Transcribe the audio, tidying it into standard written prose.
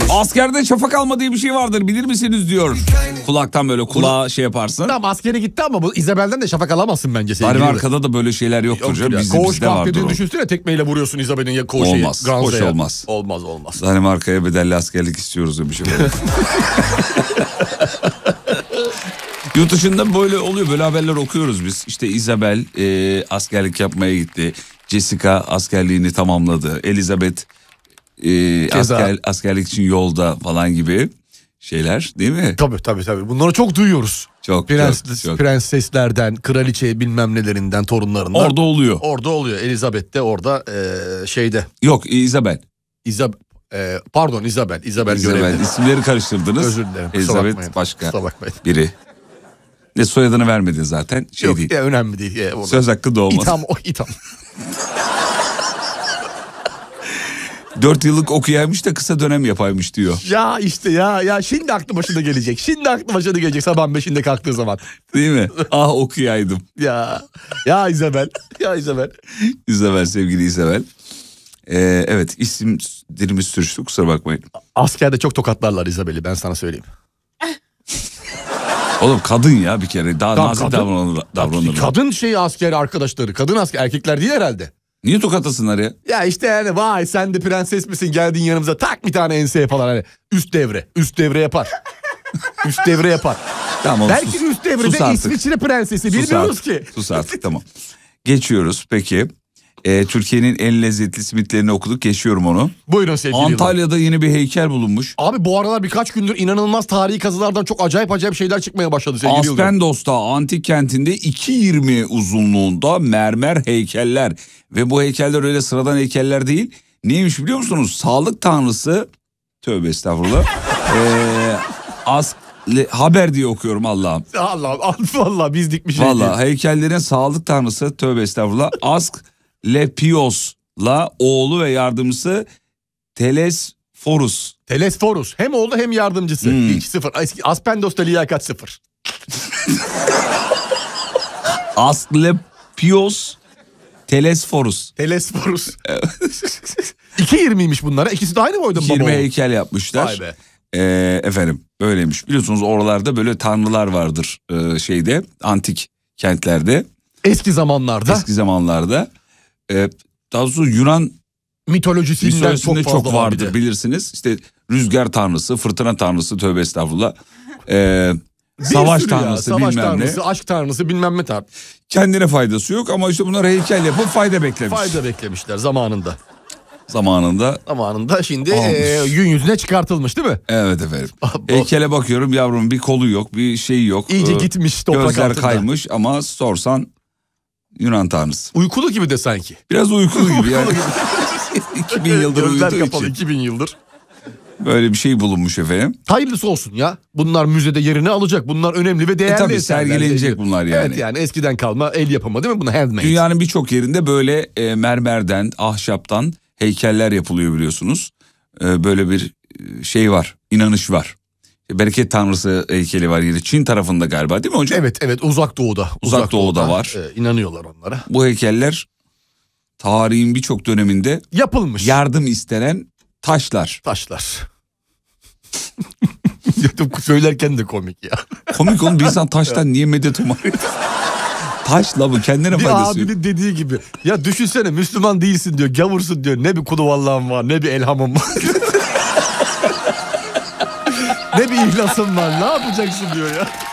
Askerde şafak alma diye bir şey vardır, bilir misiniz diyor. Kulaktan böyle kulağa şey yaparsın. Tamam, askere gitti ama bu İzabel'den de şafak alamazsın bence. Danimarka'da da böyle şeyler yoktur canım. Koğuş kamp vardır dediğini o. düşünsene, tekmeyle vuruyorsun İzabel'in ya koğuşu. Olmaz. Hoş olmaz. Olmaz. Danimarka'ya bedelli askerlik istiyoruz diye bir şey var. Yurt dışında böyle oluyor, böyle haberler okuyoruz biz. İşte Isabel askerlik yapmaya gitti. Jessica askerliğini tamamladı. Elizabeth askerlik için yolda falan gibi şeyler, değil mi? Tabii. Bunları çok duyuyoruz. Çok. Prenseslerden, kraliçe bilmem nelerinden, torunlarından. Orada oluyor. Orada oluyor. Elizabeth de orada şeyde. Yok, Isabel. Isabel görevli. İsimleri karıştırdınız. Özür dilerim. Elizabeth başka biri. Ne soyadını vermedin zaten. Yok, değil. Önemli değil. Söz hakkı doğmaz. İtham. 4 yıllık okuyaymış da kısa dönem yapaymış diyor. Ya işte ya şimdi aklı başına gelecek. Sabah 5'inde kalktığı zaman. Değil mi? Okuyaydım. Ya Isabel. Isabel, sevgili Isabel. Evet, isim dilimiz sürçtü, kusura bakmayın. Askerde çok tokatlarlar Isabel'i, ben sana söyleyeyim. Oğlum kadın ya bir kere, daha nazik davranırlar. Kadın asker arkadaşları, kadın asker, erkekler değil herhalde. Niye tokatasınlar ya? Ya işte yani, vay sen de prenses misin, geldin yanımıza, tak bir tane enseye falan, hani üst devre yapar. Üst devre yapar. Tamam, belki üst devrede İsviçre prensesi, bilmiyoruz ki. Sus artık, tamam. Geçiyoruz peki. Türkiye'nin en lezzetli simitlerini okuduk, geçiyorum onu. Buyurun sevgili Antalya'da yeni bir heykel bulunmuş. Abi bu aralar birkaç gündür inanılmaz tarihi kazılardan çok acayip şeyler çıkmaya başladı sevgili Yıldırım. Aspendos'ta antik kentinde 2.20 uzunluğunda mermer heykeller. Ve bu heykeller öyle sıradan heykeller değil. Neymiş biliyor musunuz? Sağlık tanrısı, tövbe estağfurullah. Haber diye okuyorum Allah'ım. Vallahi biz dikmiş. Vallahi heykellerin sağlık tanrısı, tövbe estağfurullah, Asklepios'la oğlu ve yardımcısı Telesforus. Hem oğlu hem yardımcısı. 2-0. Aspendos'ta liyakat 0. Asklepios Telesforus. 2.20'ymiş bunlara. İkisi de aynı boyda mı baba? 20 heykel yapmışlar. Vay be. Efendim öyleymiş. Biliyorsunuz oralarda böyle tanrılar vardır antik kentlerde. Eski zamanlarda. Daha doğrusu Yunan mitolojisinde çok vardır bilirsiniz. İşte rüzgar tanrısı, fırtına tanrısı, tövbe estağfurullah. Savaş tanrısı, bilmem ne. Aşk tanrısı, bilmem ne tanrısı. Kendine faydası yok ama işte bunlar heykel yapıp fayda beklemişler zamanında. Şimdi gün yüzüne çıkartılmış değil mi? Evet efendim. Heykele bakıyorum yavrum, bir kolu yok, bir şeyi yok. İyice gitmiş toprak gözler altında. Kaymış ama sorsan Yunan tanrısı. Uykulu gibi de sanki. Biraz uykulu gibi yani. 2000 yıldır gözler uyuduğu kapalı, için. 2000 yıldır. Böyle bir şey bulunmuş efendim. Hayırlısı olsun ya. Bunlar müzede yerini alacak. Bunlar önemli ve değerli tabii eserler. sergilenecek bunlar yani. Evet yani eskiden kalma el yapımı değil mi? Bunlar handmade. Dünyanın birçok yerinde böyle mermerden, ahşaptan heykeller yapılıyor biliyorsunuz. Böyle bir şey var, inanış var. Bereket tanrısı heykeli var yine Çin tarafında galiba, değil mi hocam? Evet Uzak Doğu'da. Uzak Doğu'da var. İnanıyorlar onlara. Bu heykeller tarihin birçok döneminde yapılmış. Yardım istenen taşlar. Söylerken de komik ya. Komik oğlum, bir insan taştan niye medet umar? Taşla bu, kendine faydası yok. Abinin dediği gibi. Ya düşünsene, Müslüman değilsin diyor, gavursun diyor. Ne bir kuluvallahın var, ne bir elhamın var. Ne bir ihlasın var, ne yapacaksın diyor ya.